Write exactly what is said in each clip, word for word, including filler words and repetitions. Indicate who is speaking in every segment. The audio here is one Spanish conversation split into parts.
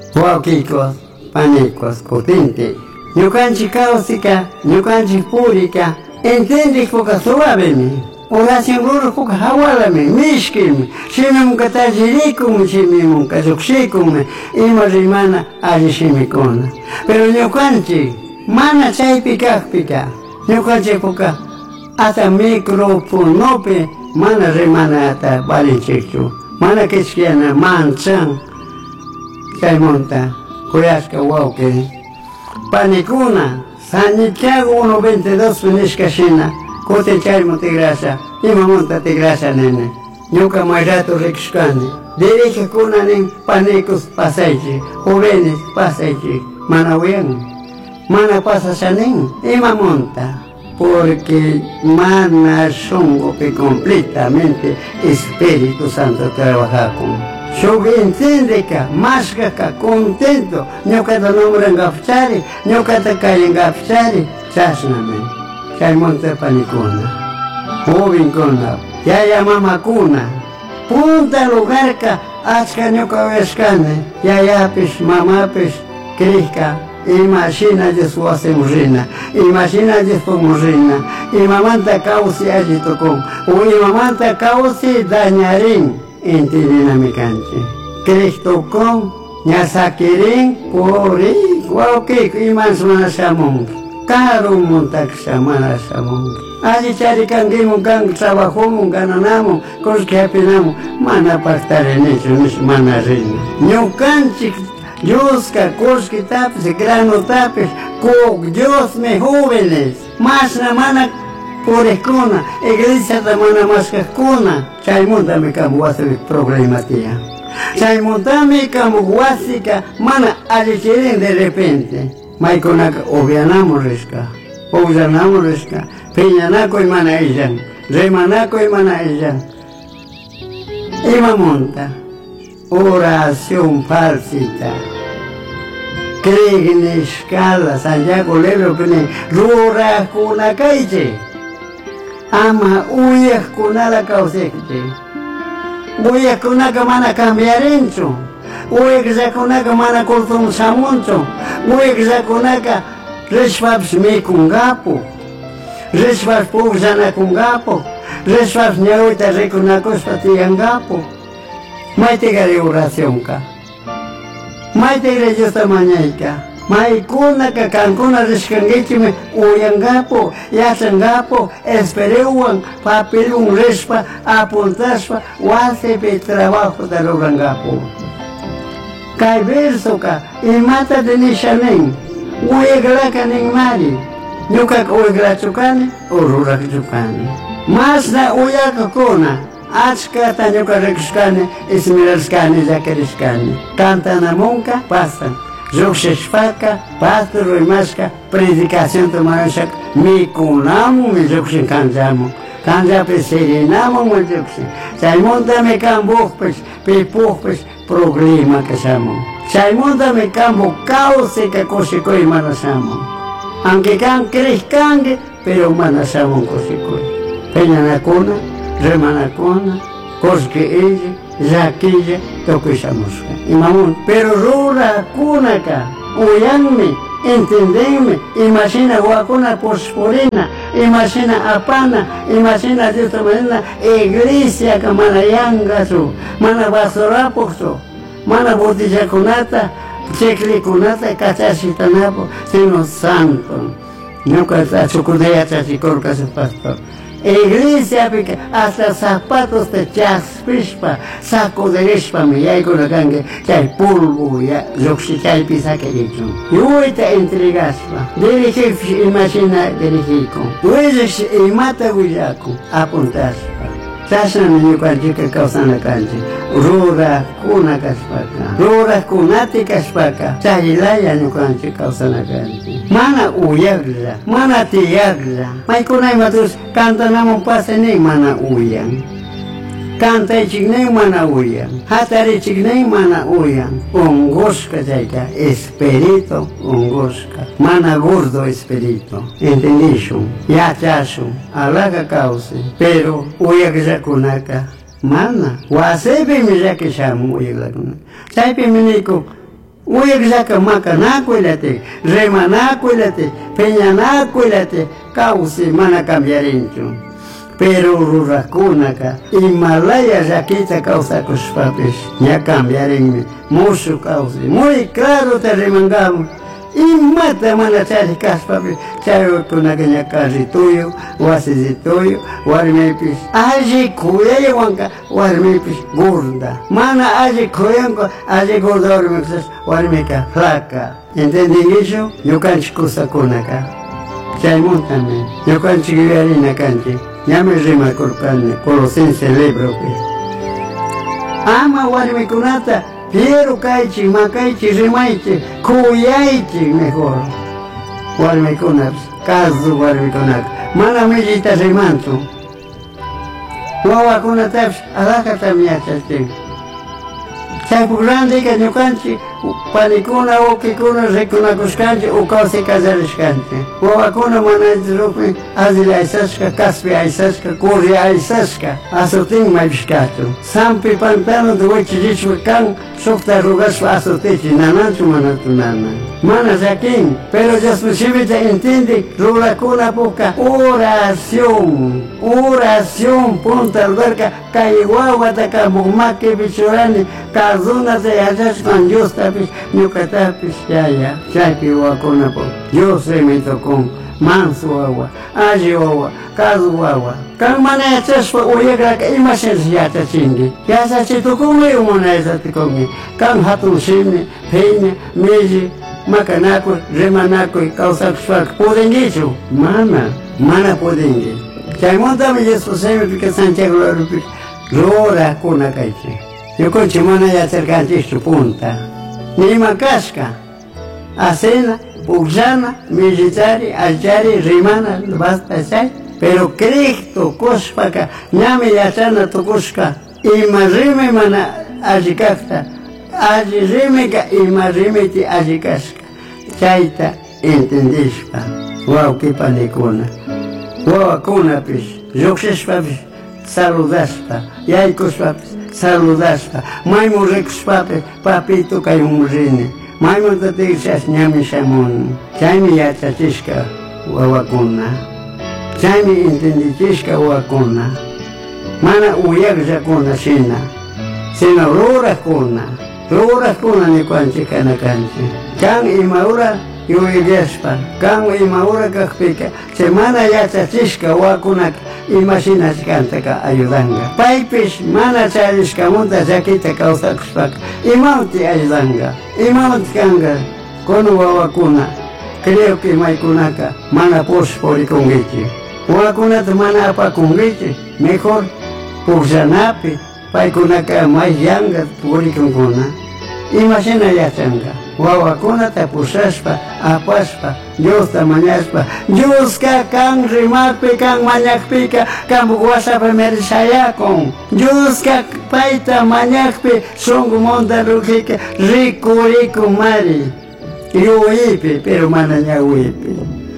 Speaker 1: wawkikos, panikos, kutinti. Ñukanchik kawsika, ñukanchik purika, entendik puka suavemi. Oración ruru puka hawalami, mishkimi, shimimunka tajirikumi, shimimunka lluqshikumi, ima rimana allishimikuna. Pero ñukanchik, mana chaypi kaqpika, ñukanchik puka hasta microfonopi, mana rimana hasta balinchikchu, mana kichkiyana manchan, chaymunta, kuyashka wawki. Panikuna, Santiago uno veintidós nishkashina, kote chaymo tigrasha, ima monta tigrasha nene. Ñuka mayrato rikshkani, dirige kuna nin panicos pasaychi, jóvenes pasaychi, mana uyan, mana pasashanin, ima monta. Porque mana shongope completamente Espíritu Santo trabaja con. Yo entiende que más que contento, no cada nombre en gafchari, no cada calle en gafchari, chasname, chay monte panicuna, joven con la, ya llama cuna, punta lugar que hasta no cabezcane, ya ya pis mamá pis crezca, imagina de su asemurina, imagina de su murina, y mamanta causi allí tocó, o y mamanta causi dañarín. Entirina mi canche. Cristo con Yasakirin Pori Wauki Iman Sumana Samung. Caro montak Samana Samung. Allí charikangimu kan trabajo gananamo, cos que apinamo, mana pastar en eso, mis mana reina. Ñukanchik Diosca, cos que tapes, grano tapes, co Dios me jóvenes, más na mana por escona, iglesia de mana más que escona. Chaymundame como hace problema tía. Chaymundame como huasica, mana alichirin de repente. Maikonaka obianamo resca, obianamo resca, peñanaco y mana ellan, remanaco y mana ellan. Ima monta, oración falsita. Creen escala, Santiago Lebro, pene, rura kuna calle. Ama uyas kunala kausekte. Uyas kunaka mana cambiarencho. Uyas kunaka mana kultum samuncho. Uyas kunaka resfabs me kungapo. Resfabs povzana kungapo. Resfabs ñauita rekunakos patiangapo. Maite gare oración ka. Maite gare justa mañaika. Maikuna ka kankuna reskangichime uyangapo, yasangapo, espereuan, papelun respa, apuntaspa, wasepe trabajo de lorangapo. Kai verso ka, imata de nishanen, uyeglaka ning mari, nyuka uyegla chukane, urura chukane. Mas na uyaka kona, achka tanyuka rekshkane, ismiralskane, zakariskane. Canta na monka, pasan. Joxespaka, pastor Roimasca, predicação tomarachak, me kunamo, me joxen kanjamo, kanjape serenamo, me joxen. Saimonda me cambopes, pepopes, programa que chamo. Saimonda me cambo cauce que cosicoi manasamo. Aunque can crezcangue, pero manasamo cosicoi. Peña na cuna, remana cuna, cosque ella, Jaquilla, toquisamos. Y mamón, pero rura, cúnaca, uyanme, entendeme, imagina guacuna posporina, imagina apana, imagina de esta manera, iglesia que mana yangasu, mana basorapoxo, mana botella conata, checle conata, cachachitanapo, sino santo. Nunca chukudea chachicorca su pastor. Iglesia hasta zapatos de chaspishpa, saco de respa me ya con la gangue, chay polvo ya, lo que chay pisa que dicho. Yo te entregaspa, dirige imagina dirigico. Uedes y mata guyaco, apuntaspa. Tashan ni cualquier causa en la cancha. Rura kuna kaspaka. Rura kunati kaspaka. Chayilaya ni cualquier causa en la cancha. Mana uyagla, mana tiyagla. May kunay matus kanta namon pase ni mana uyang. Kanta chignay mana uyang. Hatari chignay mana uyang. Ungoska jaita, espirito ungoska. Mana gordo espirito. Entendisho, ya chaso, alaga cause. Pero uyagla kunaka. Mana, wasebe mi ya que shamu uyagla kunaka. Saipe miniko Uyakllaka makanakuylate, remanakuylate, peñanakuylate, kawsi mana cambiarinchu. Pero rurakunaka, Himalaya llakita kawsakushpapish, ña cambiarinmi, mushu kawsi. Muy claro te remangamos. Imata mana chari kaspapi, chaykunaka ña carrituyo, wasisituyo, warmipish. Alli kuyayawanka, warmipish gorda. Mana alli kuyanka, alli gorda warmipish, warmika flaca. ¿Entendingisho? Ñukanchik kusakunaka. Chaymuntami, ñukanchik yuyarina kanchik. Ñame rimakurkani, colosense libropi. Ama warmikunata, Piero kaychi, makaychi, rimaychi, kuyaychi mejor. Warmikunas, kazu warmikunak. Mana millita rimantu. Wawakunatapish, alakatam yachachtin. Chaypuk randika ñukanchi, panikuna, ukikuna, rikunakushkanchi, ukawsi kallarishkanchi. Wawakuna mana rupi, azili aysashka, kaspi aysashka, kurri aysashka, asutin maypishkatu. Sampi pantano duwichirichwa kan, sukta rugashpa asutichi, nananchu manatu nana. Mana llakin, pero Diosmishimita entiende, rurakuna puka, oración, oración, punta alberca, kayuawata kamumaki bichurani, kazuna se hallashkan Diostapis, ñukatapis, yaya, chaypi wakuna po, Dios se me tocó, manso wawa, alli wawa, kazu wawa. Kan mana yachashpa uyagraka imashes yachachingi, yachachitukunmi umuna yachatikunmi, kan hatun shimni, peña, milli, makanakuy, rimanakuy, kawsakushpaka, pudengichu, mana, mana pudengi. Chaymuntami Jesusemi pika Santiago Larupi, rurakuna kaychi. Ñukunchik mana yacharkanchikchu punta. Nima kashka, acena, pullana, millitari, allari, rimana, basta chay. Pero Cristo kushpaka, ñami yachana tukushka, ima rime mana allikakta, alli rimika ima rimiti allikashka. Chayta entendishpa, wawkipanikuna, wawakunapish, lluqshishpapish, saludashpa, yaykushpapish, saludashpa, maymu rikushpapi, papito kaymun rini, maymu tatishash ñami shamuni. Chaymi yachachishka wawakuna, chaymi entendichishka wawakuna, mana uyakllakuna shina, sino rurakuna, rurakuna nikanchik kanakanchik. Kan imaura yuyashpa, kan imaura kakpika, semana yachachishka wakunaka, imashinashkantaka ayudanga. Paypish mana charishkamunta llakita kawsakushpaka, imauti ayudanga, imauti kanga, kono wawakuna, creo que maykunaka mana poshporikungichi. Wawakunata mana apakungichi, mejor pullanapi, paykunaka may yanga purikunkuna, imashina yachanga. Wawakunata pushashpa, apashpa, Diosta mañashpa, Dioska kan rimakpi, kan mañakpika, kan buwasapi merishayakun. Dioska paita mañakpi, shungu monta rukika, riku riku mari. Yuipi, pero mana ñawipi.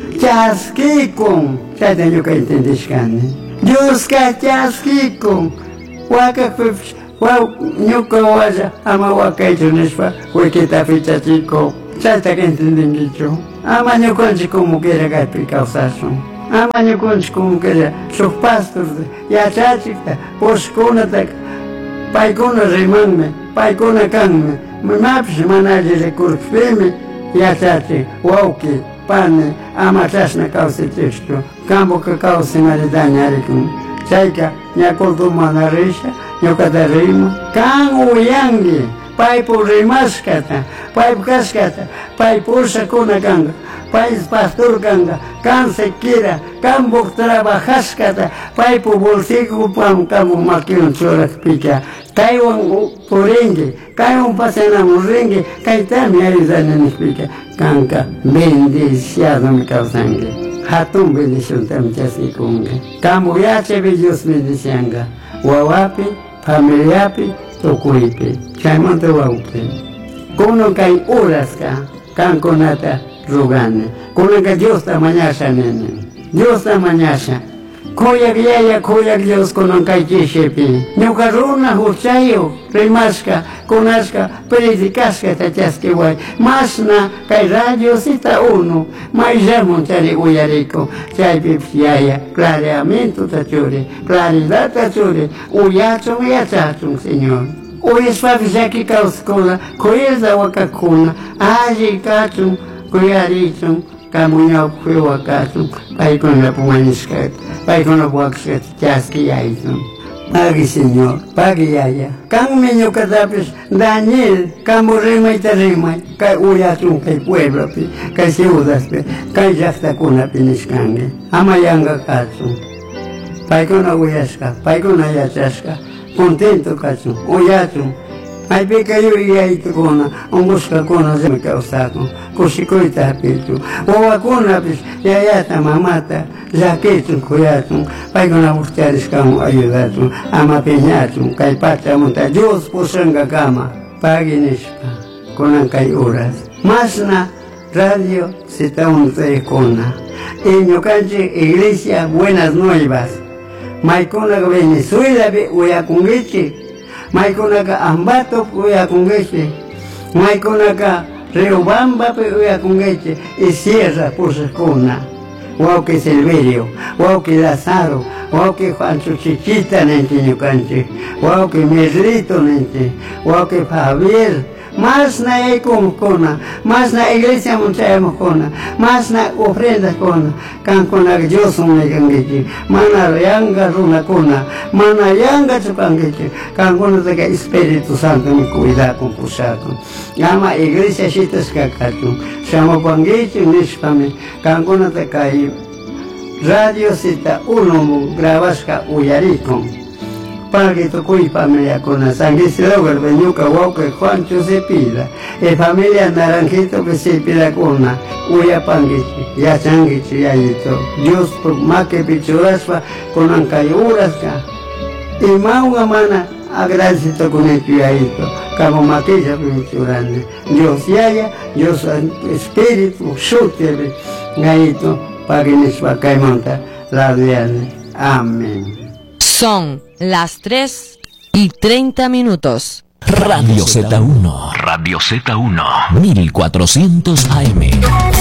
Speaker 1: Chaskikun, chayta ñuka entendishkani. Dioska chaskikun, wakakpipish, Wow, ñuka waya, ama wakaychu nishpa, wikita fichachiko, chayta que entendingichu. Ama ñukanchik como quiera kaypi kawsashun. Ama ñukanchik como quiera, shuk pastor, yachachikta, pushkunata, paykuna rimanmi, paykuna kanmi, mapish mana alli rikurkpimi, yachachik, wawki, pani, ama chashna kawsichishchu, kambuka kawsimari dañarikun. Chayka, ñakultu mana risha, ñukata rima, kan uyangi, paypu rimashkata, paypu kashkata, paypu ushakuna kanga, paypu pastor kanga, kan sekira, kan buk trabajashkata, paypu bolsiku pam kamu makiun churakpika, kaywan puringi, kaywan pasanamun ringi, kaytami ayudananishpika, kanka bendiciado mi kawsangi. Hatun bendición tam chasikunga. Kambuyache Dios bendicianga. Wawapi, familiapi, tukuypi. Chaymonte wawpi. Kuno kay uraska, kankunata rugane. Kuno ka Dios ta mañasha nene. Dios ta mañasha. Koyak yaya koyak Dios konon kaychishepi. Ñuka runa huchayo, rimasca, conasca, predicasca tachasquiway. Masna kay radio sita uno, maizamon chari uyarico, chaypip yaya, clareamiento tachuri, claridad tachuri, uyachon yachachon, Señor. Uyes pavisaki kauskona, koyeza wakakuna, aji kachun, kuyarichon, kamuñaw kuywakachon, paikona pumaniskat, paikona buakskat, chaski yaizon. Pagi, Señor, pagi yaya. Kang minyo katapis, Daniel, kamo remay ta remay, kay uyatong kay pueblo, pi, kay siudas, pi, kay yakta kuna piniskange. Amayanga katsong. Pai kona uyaska, pai kona yachaska, contento katsong, uyatong. Ay pe kayo iyaito kona, onguska kona zeme kausako, kusikoita apitu. Owa kona pis, yayata mamata, zaketun kuyatun, pai kona ustedes kamo ayudatun, ama peñatun, kay pachamunta, Dios posanga kama, paginispa, konan kay uras. Masna radio sita unte kona. Eño canche iglesia buenas nuevas. Maikona Venezuela be uyakungichi. Maikonaka Ambato uyakungeche, Maikonaka Riobamba uyakungeche, y Sierra Pusacona, Wauke Silverio, Wauke Lazaro, Wauke Juancho Chichita nente ñucanche, Wauke Merlito nente, Wauke Javier, más na kona, más na iglesia muchayamos kona, más na ofrendas kona, kan kona yoson na gangechi, mana yanga runa kona, mana yanga chupangechi, kan kona de Espíritu Santo me cuida con pusato. Llama iglesia chitas kakatu, chamo pangechi nishpame, kan kona de kai radio sita uno grabasca uyarikon. Para tu cuy familia con la sangre se logra veñuca guauca Juancho se pida e familia naranjito que se pida con la uya panguichi ya changuichi ya yito Dios por más que pichuraspa con ancayurasca y maunga mana agradecito con el piadito como maquilla pichurande Dios yaya Dios espíritu shutebe gayito para que nos va a monta la viane. Amén.
Speaker 2: Son las tres y treinta minutos.
Speaker 3: Radio Z uno. Radio Z uno. mil cuatrocientos A M.